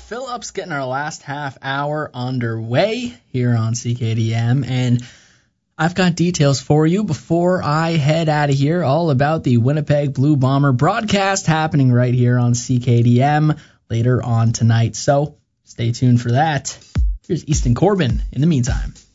Phillips getting our last half hour underway here on CKDM, and I've got details for you before I head out of here, all about the Winnipeg Blue Bomber broadcast happening right here on CKDM later on tonight. So stay tuned for that. Here's Easton Corbin in the meantime.